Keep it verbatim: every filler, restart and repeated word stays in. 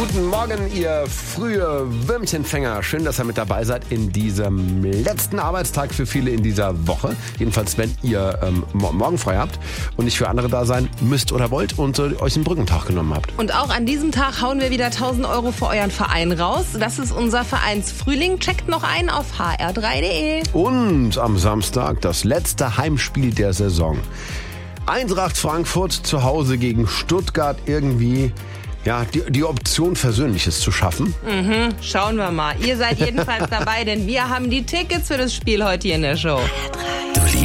Guten Morgen, ihr frühe Würmchenfänger. Schön, dass ihr mit dabei seid in diesem letzten Arbeitstag für viele in dieser Woche. Jedenfalls, wenn ihr ähm, morgen frei habt und nicht für andere da sein müsst oder wollt und äh, euch einen Brückentag genommen habt. Und auch an diesem Tag hauen wir wieder tausend Euro für euren Verein raus. Das ist unser Vereinsfrühling. Checkt noch ein auf h r drei punkt d e. Und am Samstag das letzte Heimspiel der Saison. Eintracht Frankfurt zu Hause gegen Stuttgart, irgendwie ja, die, die Option Versöhnliches zu schaffen. Mhm, schauen wir mal. Ihr seid jedenfalls dabei, denn wir haben die Tickets für das Spiel heute hier in der Show.